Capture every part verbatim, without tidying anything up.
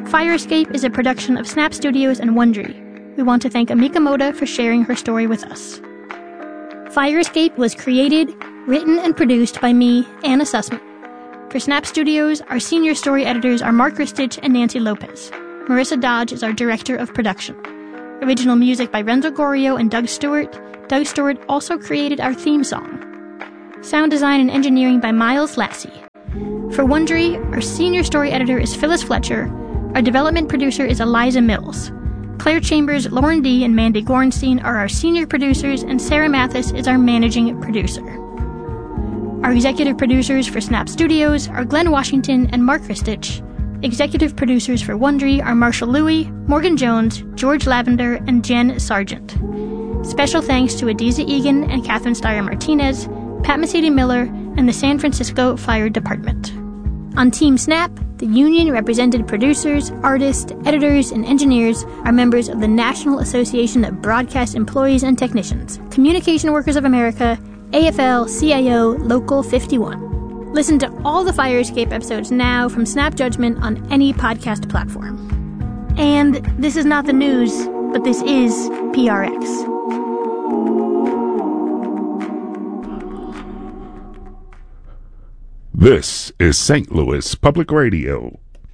Fire Escape is a production of Snap Studios and Wondery. We want to thank Amika Moda for sharing her story with us. Fire Escape was created, written, and produced by me, Anna Sussman. For Snap Studios, our senior story editors are Mark Ristich and Nancy Lopez. Marissa Dodge is our director of production. Original music by Renzo Gorio and Doug Stewart. Doug Stewart also created our theme song. Sound design and engineering by Miles Lassie. For Wondery, our senior story editor is Phyllis Fletcher. Our development producer is Eliza Mills. Claire Chambers, Lauren D., and Mandy Gorenstein are our senior producers, and Sarah Mathis is our managing producer. Our executive producers for Snap Studios are Glenn Washington and Mark Ristich. Executive producers for Wondery are Marshall Louie, Morgan Jones, George Lavender, and Jen Sargent. Special thanks to Adiza Egan and Catherine Steyer-Martinez, Pat Mesiti-Miller, and the San Francisco Fire Department. On Team Snap, the union-represented producers, artists, editors, and engineers are members of the National Association of Broadcast Employees and Technicians, Communication Workers of America, A F L C I O Local fifty-one. Listen to all the Fire Escape episodes now from Snap Judgment on any podcast platform. And this is not the news, but this is P R X. This is Saint Louis Public Radio.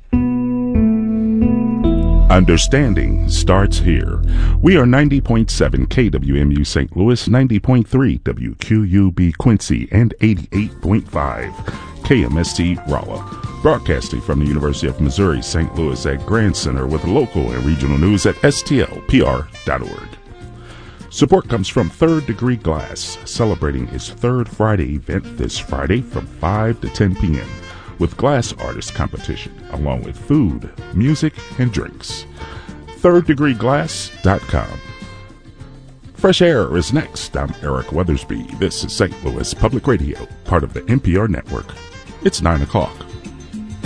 Understanding starts here. We are ninety point seven K W M U Saint Louis, ninety point three W Q U B Quincy, and eighty-eight point five K M S T Rolla. Broadcasting from the University of Missouri, Saint Louis at Grand Center with local and regional news at S T L P R dot org. Support comes from Third Degree Glass, celebrating its third Friday event this Friday from five to ten p.m. with glass artist competition, along with food, music, and drinks. third degree glass dot com. Fresh Air is next. I'm Eric Weathersby. This is Saint Louis Public Radio, part of the N P R network. It's nine o'clock.